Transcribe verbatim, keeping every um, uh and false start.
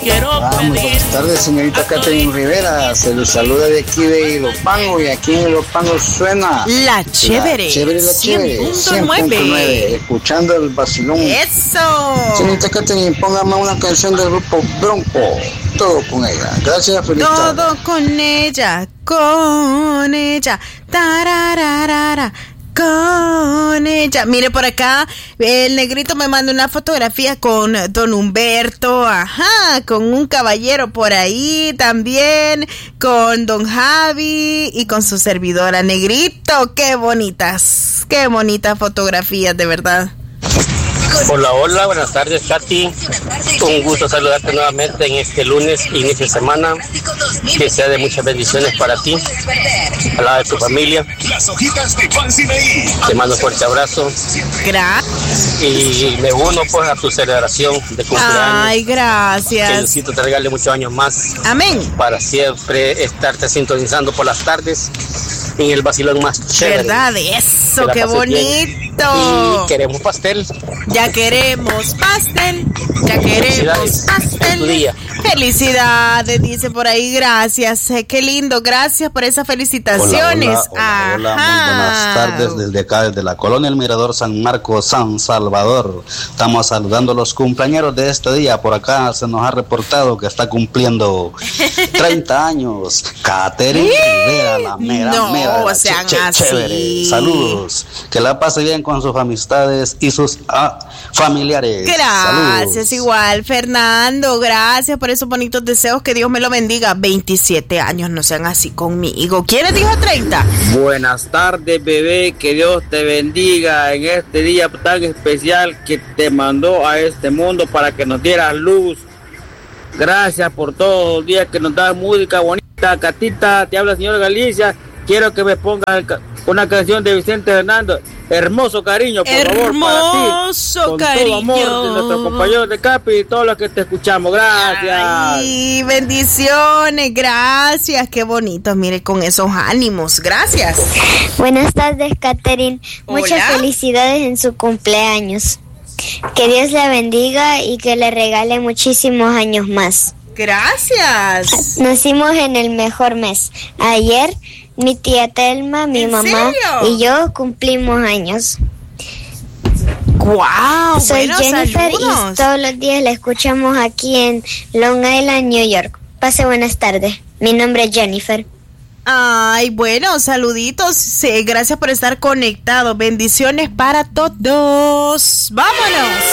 quiero Vamos, pedir. buenas tardes, señorita Catherine Rivera. Se los saluda de aquí de Ilopango, y aquí en Ilopango suena La Chévere. La Chévere, la Chévere. cien punto nueve. Escuchando el vacilón. Eso. Señorita Catherine, póngame una canción del grupo Bronco. Todo con ella. Gracias, feliz tarde. Todo con ella, con ella. Tarararara. Con ella. Mire por acá, el negrito me manda una fotografía con don Humberto, ajá, con un caballero por ahí también, con don Javi y con su servidora. Negrito, qué bonitas, qué bonitas fotografías, de verdad. Hola, hola, buenas tardes, Katy. Un gusto saludarte nuevamente en este lunes, inicio de semana. Que sea de muchas bendiciones para ti, al lado de tu familia. Te mando un fuerte abrazo. Gracias. Y me uno pues a tu celebración de cumpleaños. Ay, gracias. Que Diosito te regale muchos años más. Amén. Para siempre estarte sintonizando por las tardes en el vacilón más chévere. ¿Verdad? Eso, qué bonito. Bien. Y queremos pastel. Ya queremos pastel, ya queremos pastel. Felicidades, dice por ahí, gracias. Eh, qué lindo, gracias por esas felicitaciones. Hola, hola, hola, hola, muy buenas tardes desde acá, desde la colonia El Mirador, San Marcos, San Salvador. Estamos saludando a los cumpleaños de este día. Por acá se nos ha reportado que está cumpliendo treinta años. Catherine Rivera, la mera, no, mera, la sean che, che, así. Chévere. Saludos. Que la pase bien con sus amistades y sus ah, familiares. Gracias, Saludos. igual, Fernando. Gracias por esos bonitos deseos. Que Dios me lo bendiga. veintisiete años, no sean así conmigo. ¿Quién les dijo treinta? Buenas tardes, bebé. Que Dios te bendiga en este día tan especial que te mandó a este mundo para que nos dieras luz. Gracias por todos los días que nos das música bonita. Catita, te habla señor Galicia. Quiero que me pongas una canción de Vicente Fernando. Hermoso cariño, por Hermoso favor, para ti. Con cariño. todo amor de nuestros compañeros de Capi y todos los que te escuchamos. Gracias. Ay, bendiciones, gracias. Qué bonito, mire, con esos ánimos. Gracias. Buenas tardes, Catherine. Hola. Muchas felicidades en su cumpleaños. Que Dios la bendiga y que le regale muchísimos años más. Gracias. Nacimos en el mejor mes. Ayer mi tía Telma, mi ¿En mamá serio? y yo cumplimos años. Wow, Soy bueno, Jennifer saludos. y todos los días la escuchamos aquí en Long Island, New York. Pase buenas tardes. Mi nombre es Jennifer. Ay, bueno, saluditos. Sí, gracias por estar conectados. Bendiciones para todos. ¡Vámonos!